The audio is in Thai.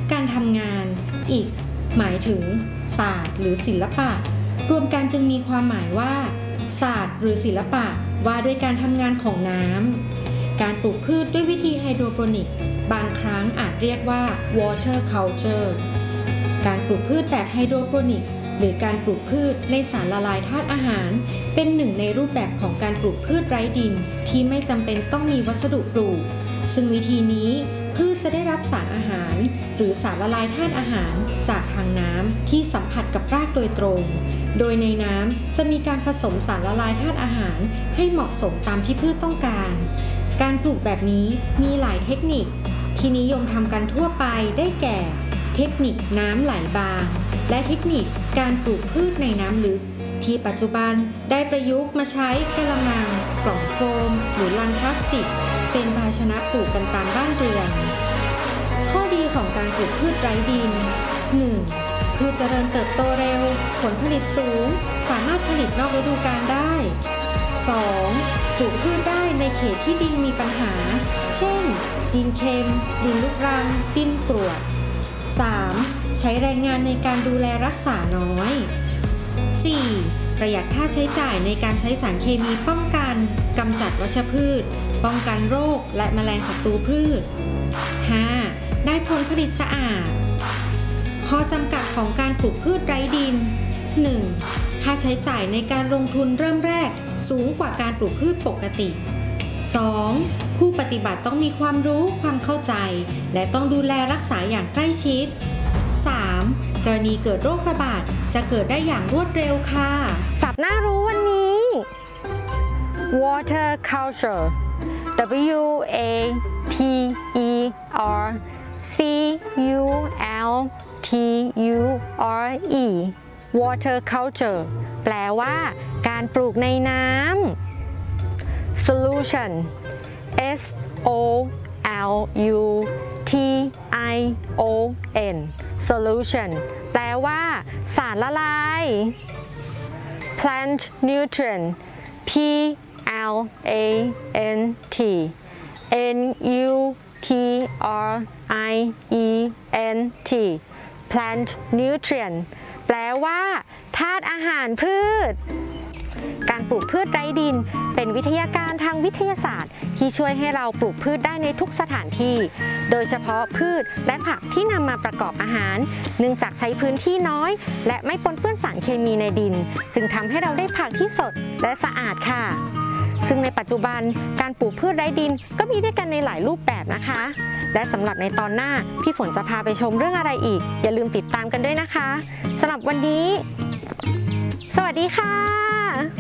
การทำงาน อีกหมายถึงศาสตร์หรือศิลปะรวมกันจึงมีความหมายว่าศาสตร์หรือศิลปะว่าด้วยการทำงานของน้ำการปลูกพืชด้วยวิธีไฮโดรโปนิกบางครั้งอาจเรียกว่า water culture การปลูกพืชแบบไฮโดรโปนิกหรือการปลูกพืชในสารละลายธาตุอาหารเป็นหนึ่งในรูปแบบของการปลูกพืชไร้ดินที่ไม่จำเป็นต้องมีวัสดุปลูกซึ่งวิธีนี้พืชจะได้รับสารอาหารหรือสารละลายธาตุอาหารจากทางน้ำที่สัมผัสกับรากโดยตรงโดยในน้ำจะมีการผสมสารละลายธาตุอาหารให้เหมาะสมตามที่พืชต้องการการปลูกแบบนี้มีหลายเทคนิคที่นิยมทำกันทั่วไปได้แก่เทคนิคน้ำไหลบางและเทคนิคการปลูกพืชในน้ำลึกที่ปัจจุบันได้ประยุกต์มาใช้กระมังกล่องโฟมหรือลังพลาสติกเป็นภาชนะปลูกกันตามบ้านเรือนข้อดีของการปลูกพืชไร้ดิน 1. พืชเจริญเติบโตเร็วผลผลิตสูงสามารถผลิตนอกฤดูกาลได้ 2. ปลูกพืชได้ในเขตที่ดินมีปัญหาเช่นดินเค็มดินลูกรังดินกรวด 3. ใช้แรงงานในการดูแลรักษาน้อย 4. ประหยัดค่าใช้จ่ายในการใช้สารเคมีป้องกันกำจัดวัชพืชป้องกันโรคและแมลงศัตรูพืช 5. ได้ผลผลิตสะอาดข้อจำกัดของการปลูกพืชไร้ดิน 1. ค่าใช้จ่ายในการลงทุนเริ่มแรกสูงกว่าการปลูกพืชปกติ 2. ผู้ปฏิบัติต้องมีความรู้ความเข้าใจและต้องดูแลรักษาอย่างใกล้ชิด 3. กรณีเกิดโรคระบาดจะเกิดได้อย่างรวดเร็วค่ะศัพท์น่ารู้วันนี้ water culture W A T E R C U L T U R E water culture แปลว่าการปลูกในน้ำ solution S O L U T I O N solution แปลว่าสารละลาย plant nutrient P L A N T N U T R I E N T plant nutrient แปลว่าธาตุอาหารพืชการปลูกพืชไร้ดินเป็นวิทยาการทางวิทยาศาสตร์ที่ช่วยให้เราปลูกพืชได้ในทุกสถานที่โดยเฉพาะพืชและผักที่นำมาประกอบอาหารเนื่องจากใช้พื้นที่น้อยและไม่ปนเปื้อนสารเคมีในดินจึงทำให้เราได้ผักที่สดและสะอาดค่ะซึ่งในปัจจุบันการปลูกพืชไร้ดินก็มีด้วยกันในหลายรูปแบบนะคะและสำหรับในตอนหน้าพี่ฝนจะพาไปชมเรื่องอะไรอีกอย่าลืมติดตามกันด้วยนะคะสำหรับวันนี้สวัสดีค่ะ